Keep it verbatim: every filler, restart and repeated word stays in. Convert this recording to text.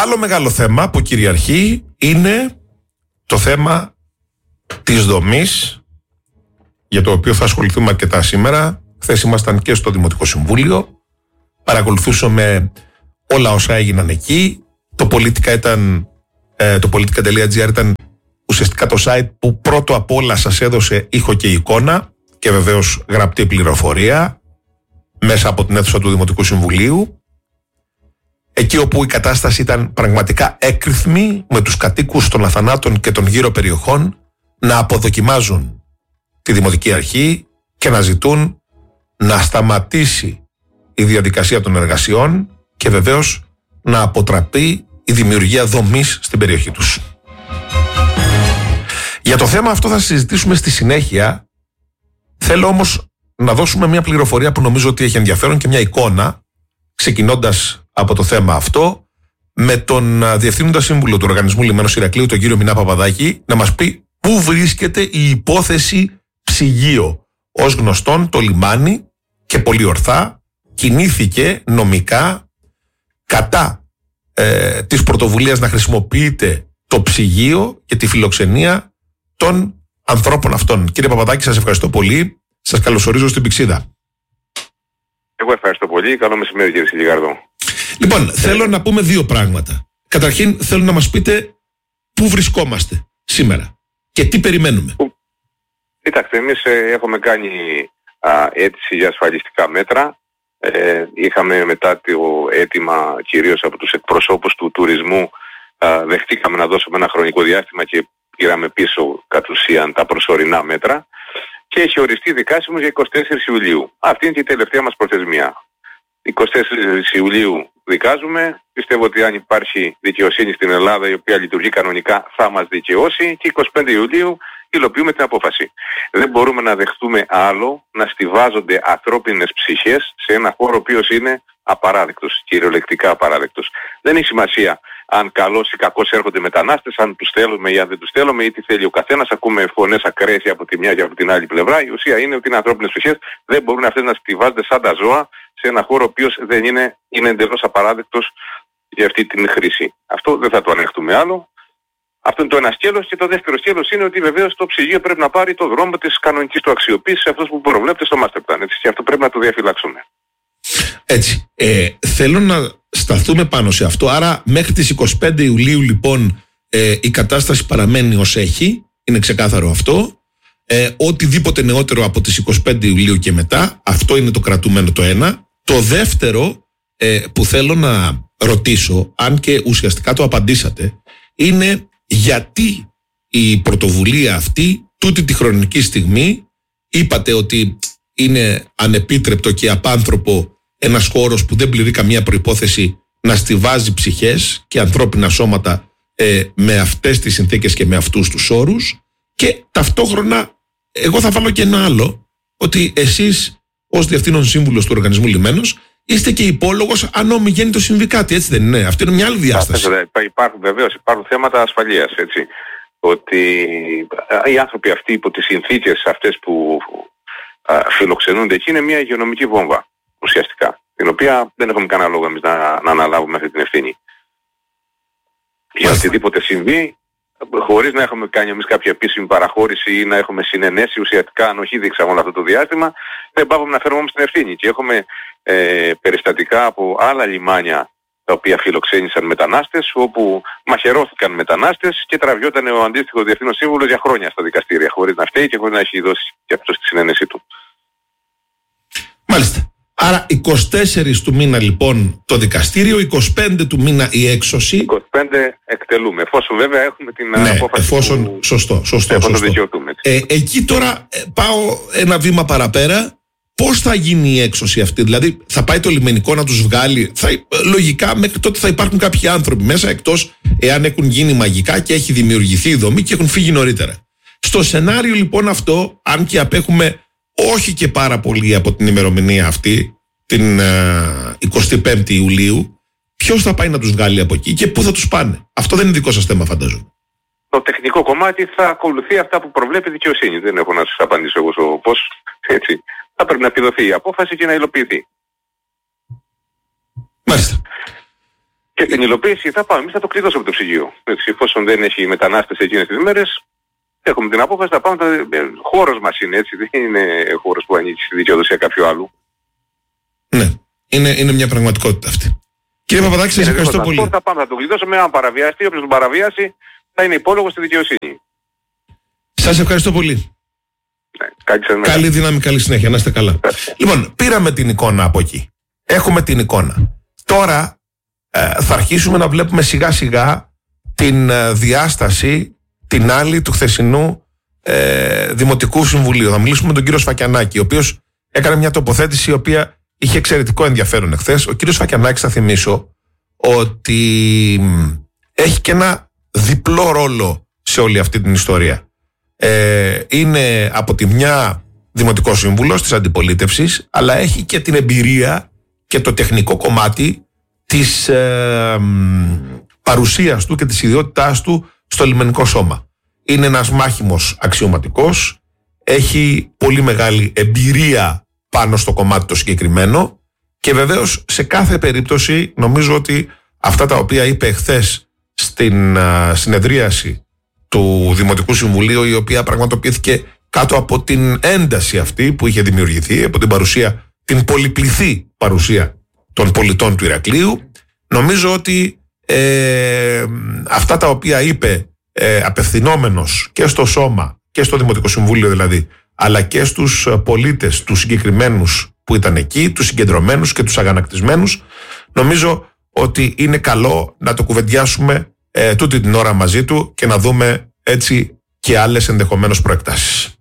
άλλο μεγάλο θέμα που κυριαρχεί είναι το θέμα της δομής, για το οποίο θα ασχοληθούμε αρκετά σήμερα. Χθες ήμασταν και στο Δημοτικό Συμβούλιο, παρακολουθούσαμε όλα όσα έγιναν εκεί. Το Politica ήταν, ε, το politica.gr ήταν ουσιαστικά το site που πρώτο απ' όλα σας έδωσε ήχο και εικόνα και βεβαίως γραπτή πληροφορία μέσα από την αίθουσα του Δημοτικού Συμβουλίου, εκεί όπου η κατάσταση ήταν πραγματικά έκρηθμη, με τους κατοίκους των Αθανάτων και των γύρω περιοχών να αποδοκιμάζουν τη Δημοτική Αρχή και να ζητούν να σταματήσει η διαδικασία των εργασιών και βεβαίως να αποτραπεί η δημιουργία δομής στην περιοχή τους. Για το θέμα αυτό θα συζητήσουμε στη συνέχεια. Θέλω όμως να δώσουμε μια πληροφορία που νομίζω ότι έχει ενδιαφέρον και μια εικόνα, ξεκινώντας από το θέμα αυτό, με τον Διευθύνοντα Σύμβουλο του Οργανισμού Λιμένος Ηρακλείου, τον κύριο Μινά Παπαδάκη, να μας πει πού βρίσκεται η υπόθεση ψυγείο. Ως γνωστόν, το λιμάνι, και πολύ ορθά, κινήθηκε νομικά κατά ε, της πρωτοβουλίας να χρησιμοποιείται το ψυγείο και τη φιλοξενία των ανθρώπων αυτών. Κύριε Παπαδάκη, σας ευχαριστώ πολύ. Σας καλωσορίζω στην Πηξίδα. Εγώ ευχαριστώ πολύ. Καλό μεσημέρι, κύριε Σιλιγάρδο. Λοιπόν, θέλω να πούμε δύο πράγματα. Καταρχήν, θέλω να μας πείτε πού βρισκόμαστε σήμερα και τι περιμένουμε. Κοιτάξτε, εμείς ε, έχουμε κάνει α, αίτηση για ασφαλιστικά μέτρα. Ε, είχαμε μετά το αίτημα κυρίως από τους εκπροσώπους του τουρισμού, α, δεχτήκαμε να δώσουμε ένα χρονικό διάστημα και πήραμε πίσω κατ' ουσίαν τα προσωρινά μέτρα και έχει οριστεί δικάσιμος για εικοστή τέταρτη Ιουλίου. Αυτή είναι και η τελευταία μας προθεσμία. εικοστή τέταρτη Ιουλίου δικάζουμε. Πιστεύω ότι αν υπάρχει δικαιοσύνη στην Ελλάδα, η οποία λειτουργεί κανονικά, θα μας δικαιώσει, και εικοστή πέμπτη Ιουλίου υλοποιούμε την απόφαση. Δεν μπορούμε να δεχτούμε άλλο να στιβάζονται ανθρώπινες ψυχές σε ένα χώρο ο οποίος είναι απαράδεκτος, κυριολεκτικά απαράδεκτος. Δεν έχει σημασία αν καλώς ή κακώς έρχονται μετανάστες, αν τους θέλουμε ή αν δεν τους θέλουμε, ή τι θέλει ο καθένας. Ακούμε φωνές ακραίες από τη μια και από την άλλη πλευρά. Η ουσία είναι ότι είναι ανθρώπινες ψυχές. Δεν μπορούν αυτές να στιβάζονται σαν τα ζώα σε ένα χώρο ο οποίος δεν είναι, είναι εντελώς απαράδεκτος για αυτή την χρήση. Αυτό δεν θα το ανεχτούμε άλλο. Αυτό είναι το ένα σκέλος. Και το δεύτερο σκέλος είναι ότι βεβαίως το ψυγείο πρέπει να πάρει το δρόμο της κανονικής του αξιοποίησης, αυτός που προβλέπεται στο Master Plan. Έτσι, και αυτό πρέπει να το διαφυλάξουμε. Έτσι. Ε, θέλω να σταθούμε πάνω σε αυτό. Άρα, μέχρι τις εικοστή πέμπτη Ιουλίου, λοιπόν, ε, η κατάσταση παραμένει ως έχει. Είναι ξεκάθαρο αυτό. Ε, οτιδήποτε νεότερο από τις εικοστή πέμπτη Ιουλίου και μετά, αυτό είναι το κρατούμενο το ένα. Το δεύτερο ε, που θέλω να ρωτήσω, αν και ουσιαστικά το απαντήσατε, είναι γιατί η πρωτοβουλία αυτή, τούτη τη χρονική στιγμή, είπατε ότι είναι ανεπίτρεπτο και απάνθρωπο ένας χώρος που δεν πληρεί καμία προϋπόθεση να στιβάζει ψυχές και ανθρώπινα σώματα ε, με αυτές τις συνθήκες και με αυτούς τους όρους, και ταυτόχρονα εγώ θα βάλω και ένα άλλο, ότι εσείς ως Διευθύνων Σύμβουλος του Οργανισμού Λιμένος είστε και υπόλογος αν ομιγένει το συμβεί κάτι, έτσι δεν είναι? Αυτή είναι μια άλλη διάσταση. Υπάρχουν βεβαίως, υπάρχουν θέματα ασφαλείας, έτσι. Ότι οι άνθρωποι αυτοί υπό τις συνθήκες αυτές που α, φιλοξενούνται εκεί είναι μια υγειονομική βόμβα, ουσιαστικά, την οποία δεν έχουμε κανένα λόγο εμείς να, να αναλάβουμε αυτή την ευθύνη. Για οτιδήποτε συμβεί, χωρίς να έχουμε κάνει εμείς κάποια επίσημη παραχώρηση ή να έχουμε συνενέσει ουσιαστικά ανοχή δείξαμε όλο αυτό το διάστημα, δεν πάμε να φέρουμε όμως την ευθύνη. Και έχουμε ε, περιστατικά από άλλα λιμάνια τα οποία φιλοξένησαν μετανάστες, όπου μαχαιρώθηκαν μετανάστες και τραβιόταν ο αντίστοιχος Διευθύνων Σύμβουλος για χρόνια στα δικαστήρια, χωρίς να φταίει και χωρίς να έχει δώσει και αυτός τη συνένεσή του. Μάλιστα. Άρα εικοστή τέταρτη του μήνα λοιπόν το δικαστήριο, εικοστή πέμπτη του μήνα η έξωση. εικοστή πέμπτη εκτελούμε, εφόσον βέβαια έχουμε την ναι, απόφαση εφόσον, που... σωστό, σωστό, εφόσον σωστό. δικαιωθούμε. Ε, εκεί τώρα ε, πάω ένα βήμα παραπέρα. Πώς θα γίνει η έξωση αυτή? Δηλαδή θα πάει το λιμενικό να τους βγάλει? Θα, λογικά μέχρι τότε θα υπάρχουν κάποιοι άνθρωποι μέσα, εκτός εάν έχουν γίνει μαγικά και έχει δημιουργηθεί η δομή και έχουν φύγει νωρίτερα. Στο σενάριο λοιπόν αυτό, αν και απέχουμε όχι και πάρα πολύ από την ημερομηνία αυτή, την ε, εικοστή πέμπτη Ιουλίου, ποιος θα πάει να τους βγάλει από εκεί και πού θα τους πάνε? Αυτό δεν είναι δικό σας θέμα, φαντάζομαι. Το τεχνικό κομμάτι θα ακολουθεί αυτά που προβλέπει η δικαιοσύνη. Δεν έχω να σας απαντήσω εγώ στο πώς. Έτσι. Θα πρέπει να επιδοθεί η απόφαση και να υλοποιηθεί. Μάλιστα. Και στην υλοποίηση θα πάμε, εμείς θα το κλειδώσουμε το ψυγείο. Έτσι, εφόσον δεν έχει μετανάστες εκείνες τις μέρες, έχουμε την απόφαση, θα πάμε, το, χώρος μας είναι έτσι, δεν είναι χώρος που ανήκει στη δικαιοδοσία κάποιου άλλου. Ναι, είναι, είναι μια πραγματικότητα αυτή. Κύριε Παπαδάκη, σας ευχαριστώ πολύ. Θα πάμε, θα το κλειδώσουμε, αν παραβιαστεί, όποιος τον παραβιάσει θα είναι υπόλογος στη δικαιοσύνη. Σας ευχαριστώ πολύ. Ναι, καλή δύναμη, καλή συνέχεια, να είστε καλά. Ευχαριστώ. Λοιπόν, πήραμε την εικόνα από εκεί. Έχουμε την εικόνα. Τώρα ε, θα αρχίσουμε να βλέπουμε σιγά σιγά την ε, διάσταση, την άλλη του χθεσινού ε, Δημοτικού Συμβουλίου. Θα μιλήσουμε με τον κύριο Σφακιανάκη, ο οποίος έκανε μια τοποθέτηση η οποία είχε εξαιρετικό ενδιαφέρον εχθές. Ο κύριος Σφακιανάκης, θα θυμίσω, ότι έχει και ένα διπλό ρόλο σε όλη αυτή την ιστορία. Ε, είναι από τη μια Δημοτικό Σύμβουλος της αντιπολίτευσης, αλλά έχει και την εμπειρία και το τεχνικό κομμάτι της ε, παρουσίας του και της ιδιότητάς του στο λιμενικό σώμα. Είναι ένας μάχημος αξιωματικός, έχει πολύ μεγάλη εμπειρία πάνω στο κομμάτι το συγκεκριμένο και βεβαίως σε κάθε περίπτωση νομίζω ότι αυτά τα οποία είπε εχθές στην α, συνεδρίαση του Δημοτικού Συμβουλίου, η οποία πραγματοποιήθηκε κάτω από την ένταση αυτή που είχε δημιουργηθεί από την παρουσία, την πολυπληθή παρουσία των πολιτών του Ηρακλείου, νομίζω ότι ε, αυτά τα οποία είπε ε, απευθυνόμενος και στο σώμα και στο Δημοτικό Συμβούλιο δηλαδή, αλλά και στους πολίτες, τους συγκεκριμένους που ήταν εκεί, τους συγκεντρωμένους και τους αγανακτισμένους, νομίζω ότι είναι καλό να το κουβεντιάσουμε ε, τούτη την ώρα μαζί του και να δούμε έτσι και άλλες ενδεχομένως προεκτάσεις.